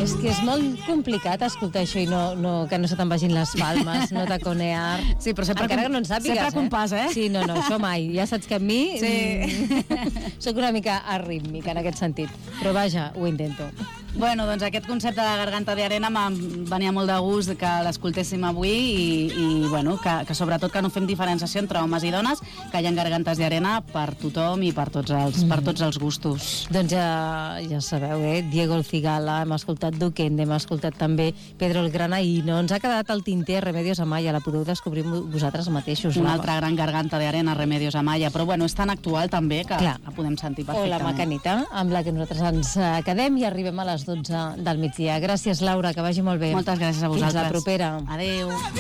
És que és molt complicat escoltar això i que no se te'n vagin les palmes, no taconear. Sí, però sempre encara que no en sàpigues, sempre compàs, eh? Sí, no, això mai. Ja saps que a mi soc una mica arrítmica en aquest sentit. Però vaja, ho intento. Bueno, doncs aquest concepte de Garganta de Arena em venia molt de gust que l'escoltéssim avui i bueno, que sobretot que no fem diferenciació entre homes i dones, que hi ha gargantes d'arena per tothom i per tots els gustos. Doncs ja sabeu, Diego el Cigala, hem escoltat Duquende, hem escoltat també Pedro el Granaíno, ens ha quedat el tinter Remedios Amaya, la podeu descobrir vosaltres mateixos. Una altra gran garganta d'arena, Remedios Amaya, però bueno, és tan actual també que la podem sentir perfectament. O la Macanita, amb la que nosaltres ens quedem i arribem a les 12 del migdia. Gràcies, Laura, que vagi molt bé. Moltes gràcies a vosaltres. Fins la propera. Adéu.